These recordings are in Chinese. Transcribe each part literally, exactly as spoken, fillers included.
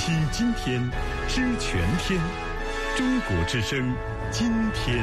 听今天，知全天。中国之声，今天。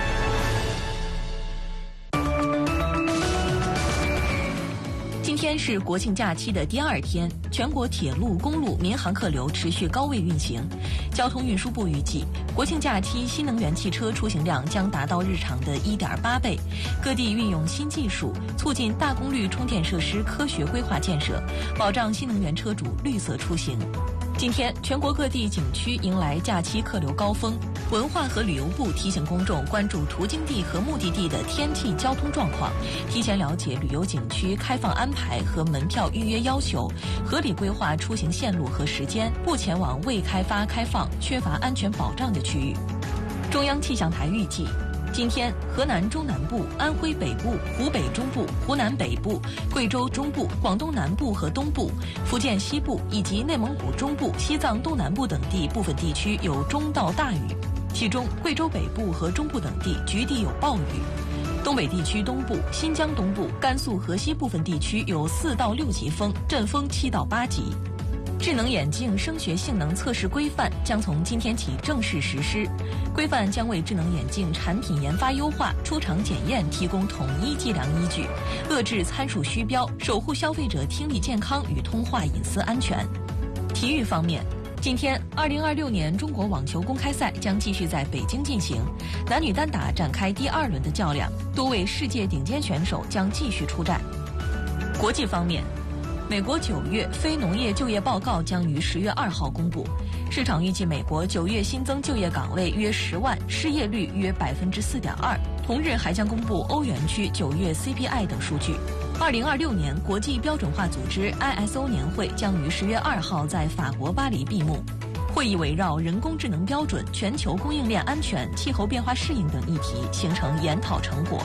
今天是国庆假期的第二天，全国铁路、公路、民航客流持续高位运行。交通运输部预计，国庆假期新能源汽车出行量将达到日常的 一点八倍。各地运用新技术，促进大功率充电设施科学规划建设，保障新能源车主绿色出行。今天，全国各地景区迎来假期客流高峰。文化和旅游部提醒公众关注途经地和目的地的天气、交通状况，提前了解旅游景区开放安排和门票预约要求，合理规划出行线路和时间，不前往未开发、开放、缺乏安全保障的区域。中央气象台预计，今天，河南中南部、安徽北部、湖北中部、湖南北部、贵州中部、广东南部和东部、福建西部以及内蒙古中部、西藏东南部等地部分地区有中到大雨，其中贵州北部和中部等地局地有暴雨。东北地区东部、新疆东部、甘肃河西部分地区有四到六级风，阵风七到八级。智能眼镜声学性能测试规范将从今天起正式实施，规范将为智能眼镜产品研发优化、出厂检验提供统一计量依据，遏制参数虚标，守护消费者听力健康与通话隐私安全。体育方面，今天，二零二六年中国网球公开赛将继续在北京进行，男女单打展开第二轮的较量，多位世界顶尖选手将继续出战。国际方面，美国九月非农业就业报告将于十月二号公布，市场预计美国九月新增就业岗位约十万，失业率约百分之四点二。同日还将公布欧元区九月 C P I 等数据。二零二六年国际标准化组织 I S O 年会将于十月二号在法国巴黎闭幕。会议围绕人工智能标准、全球供应链安全、气候变化适应等议题形成研讨成果。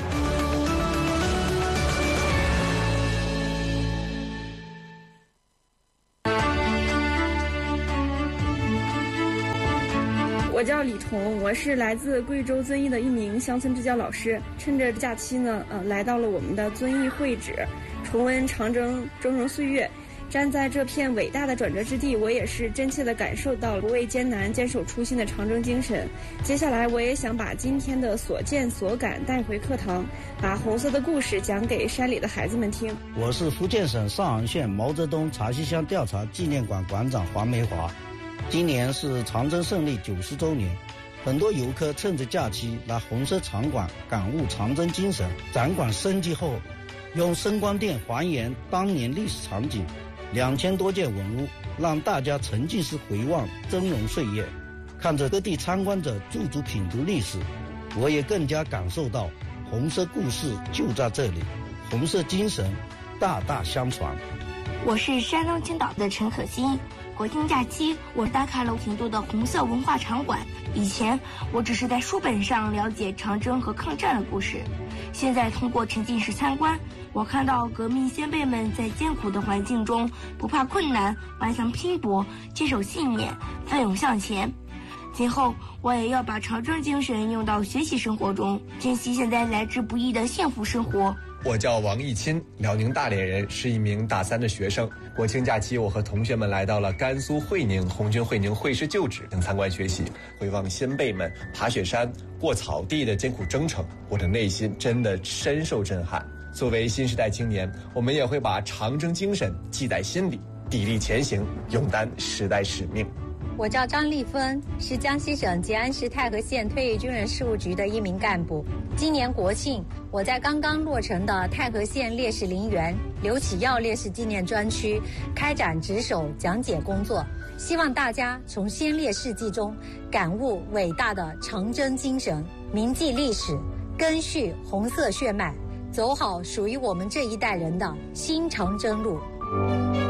我叫李彤，我是来自贵州遵义的一名乡村支教老师。趁着假期呢，呃，来到了我们的遵义会址，重温长征峥嵘岁月。站在这片伟大的转折之地，我也是真切地感受到不畏艰难、坚守初心的长征精神。接下来，我也想把今天的所见所感带回课堂，把红色的故事讲给山里的孩子们听。 我是福建省上杭县毛泽东茶溪乡调查纪念馆馆长黄梅华。今年是长征胜利九十周年，很多游客趁着假期来红色场馆感悟长征精神。展馆升级后，用声光电还原当年历史场景，两千多件文物，让大家沉浸式回望峥嵘岁月。看着各地参观者驻足品读历史，我也更加感受到红色故事就在这里，红色精神大大相传。 我是山东青岛的陈可欣。国庆假期，我打卡了挺多的红色文化场馆。以前我只是在书本上了解长征和抗战的故事，现在通过沉浸式参观，我看到革命先辈们在艰苦的环境中不怕困难，顽强拼搏，坚守信念，奋勇向前。今后我也要把长征精神用到学习生活中，珍惜现在来之不易的幸福生活。 我叫王义钦，辽宁大连人，是一名大三的学生。国庆假期，我和同学们来到了甘肃会宁红军会宁会师旧址等参观学习，回望先辈们爬雪山、过草地的艰苦征程，我的内心真的深受震撼。作为新时代青年，我们也会把长征精神记在心里，砥砺前行，勇担时代使命。 我叫张丽芬，是江西省吉安市太和县退役军人事务局的一名干部。今年国庆，我在刚刚落成的太和县烈士陵园刘启耀烈士纪念专区开展值守讲解工作，希望大家从先烈事迹中感悟伟大的长征精神，铭记历史，赓续红色血脉，走好属于我们这一代人的新长征路。